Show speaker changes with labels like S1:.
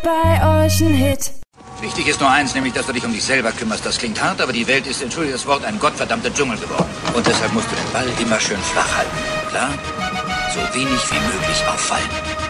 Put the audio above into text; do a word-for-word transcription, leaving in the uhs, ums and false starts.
S1: bei euch ein Hit.
S2: Wichtig ist nur eins, nämlich, dass du dich um dich selber kümmerst. Das klingt hart, aber die Welt ist, entschuldige das Wort, ein gottverdammter Dschungel geworden. Und deshalb musst du den Ball immer schön flach halten. Klar? So wenig wie möglich auffallen.